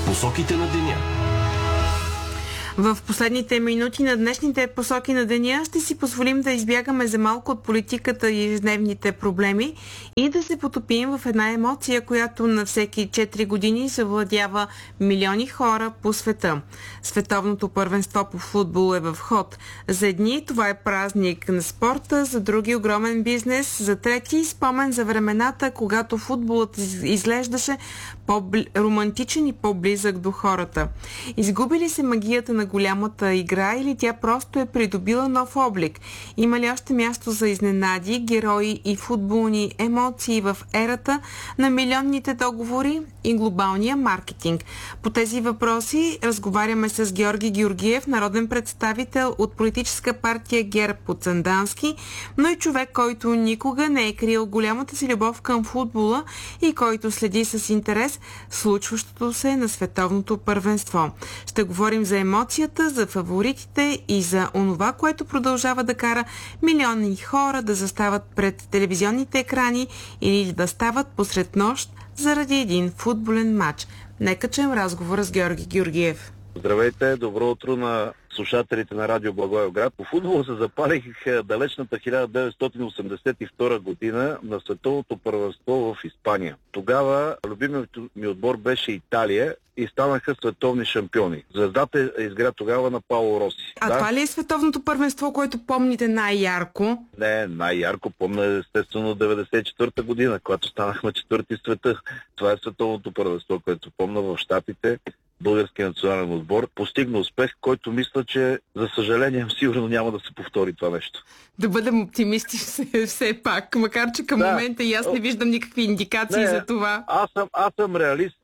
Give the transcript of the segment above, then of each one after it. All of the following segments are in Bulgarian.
Посоките на деня. В последните минути на днешните посоки на деня ще си позволим да избягаме за малко от политиката и ежедневните проблеми и да се потопим в една емоция, която на всеки 4 години завладява милиони хора по света. Световното първенство по футбол е в ход. За едни това е празник на спорта, за други огромен бизнес, за трети спомен за времената, когато футболът изглеждаше по-романтичен и по-близък до хората. Изгуби ли се магията на голямата игра или тя просто е придобила нов облик? Има ли още място за изненади, герои и футболни емоции в ерата на милионните договори и глобалния маркетинг? По тези въпроси разговаряме с Георги Георгиев, народен представител от политическа партия ГЕРБ от Сандански, но и човек, който никога не е крил голямата си любов към футбола и който следи с интерес случващото се на световното първенство. Ще говорим за емоцията, за фаворитите и за онова, което продължава да кара милиони хора да застават пред телевизионните екрани или да стават посред нощ заради един футболен матч. Нека чуем разговора с Георги Георгиев. Здравейте, добро утро на слушателите на Радио Благоевград. По футбола се запалих далечната 1982 година на световното първенство в Испания. Тогава любимият ми отбор беше Италия и станаха световни шампиони. Звездата изгря тогава на Пауло Роси. Това ли е световното първенство, което помните най-ярко? Не, най-ярко помня естествено 94-та година, когато станахме четвърти в света. Това е световното първенство, което помня в Щатите. Българския национален отбор постигна успех, който мисля, че за съжаление сигурно няма да се повтори това нещо. Да бъдем оптимисти все пак, макар че към момента и аз не виждам никакви индикации за това. Аз съм реалист,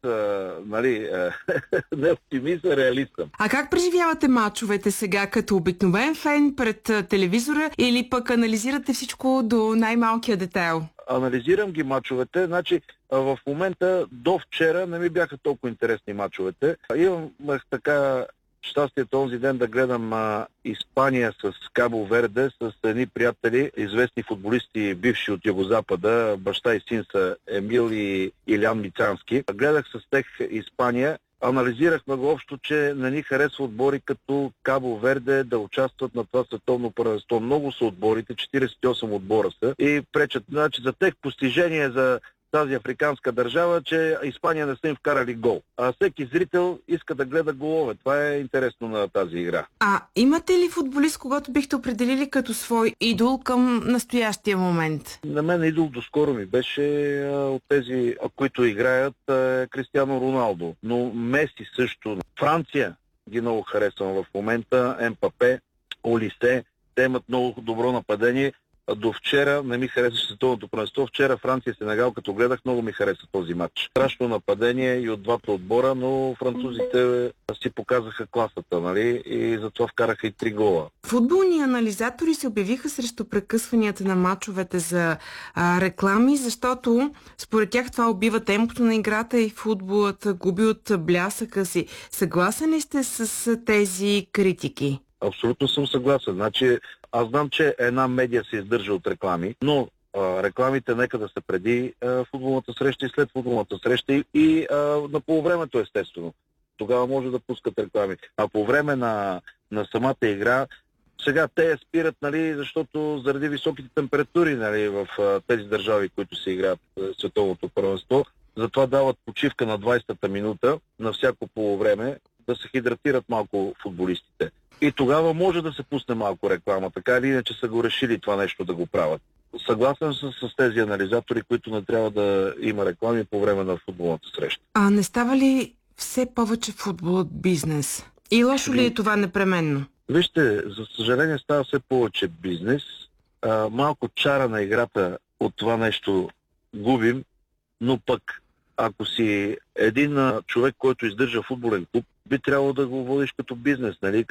не оптимист, а реалист съм. А как преживявате мачовете сега като обикновен фен пред телевизора или пък анализирате всичко до най-малкия детайл? Анализирам ги мачовете, значи в момента до вчера не ми бяха толкова интересни мачовете. Имах така щастие този ден да гледам Испания с Кабо Верде, с едни приятели, известни футболисти, бивши от Югозапада, баща и син са Емил и Илян Мицански. Гледах с тях Испания. Анализирахме го общо, че не ни харесва отбори като Кабо Верде да участват на това световно първенство. Много са отборите, 48 отбора са и пречат. Значи за тех постижение за тази африканска държава, че Испания не са им вкарали гол. А всеки зрител иска да гледа голове. Това е интересно на тази игра. А имате ли футболист, когато бихте определили като свой идол към настоящия момент? На мен идол доскоро ми беше от тези, които играят Кристиано Роналдо. Но Меси също. Франция ги много харесвам в момента. Мбапе, Олисе. Те имат много добро нападение. До вчера не ми харесваше световното първенство. Вчера Франция-Сенегал, като гледах, много ми хареса този матч. Страшно нападение и от двата отбора, но французите си показаха класата, нали? И затова вкараха и 3 гола. Футболни анализатори се обявиха срещу прекъсванията на мачовете за реклами, защото според тях това убива темпото на играта и футболът губи от блясъка си. Съгласен ли сте с тези критики? Абсолютно съм съгласен. Значи, аз знам, че една медия се издържа от реклами, но рекламите нека да са преди футболната среща и след футболната среща и на полувремето естествено. Тогава може да пускат реклами. А по време на самата игра, сега те спират, нали, защото заради високите температури, нали, в тези държави, които се играят световното първенство, затова дават почивка на 20-та минута на всяко полувреме да се хидратират малко футболистите. И тогава може да се пусне малко реклама, така или иначе са го решили това нещо да го правят. Съгласен съм с тези анализатори, които не трябва да има реклами по време на футболната среща. А не става ли все повече футболът бизнес? И лошо ли е това непременно? Вижте, за съжаление става все повече бизнес. Малко чара на играта от това нещо губим, но пък ако си един човек, който издържа футболен клуб, би трябвало да го водиш като бизнес, нали?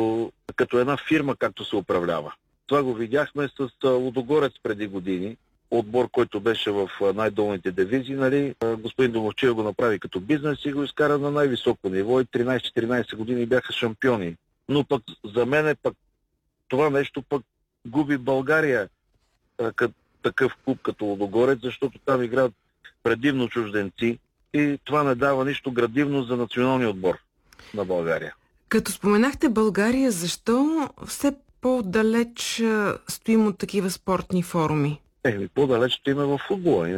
Като една фирма, както се управлява. Това го видяхме с Лудогорец преди години, отбор, който беше в най-долните дивизии, нали? Господин Домовчев го направи като бизнес и го изкара на най-високо ниво и 13-14 години бяха шампиони. Но пък за мен това нещо пък губи България такъв клуб като Лудогорец, защото там играят предимно чужденци, и това не дава нищо градивно за националния отбор на България. Като споменахте България, защо все по-далеч стоим от такива спортни форуми? По-далеч ще има в футбола.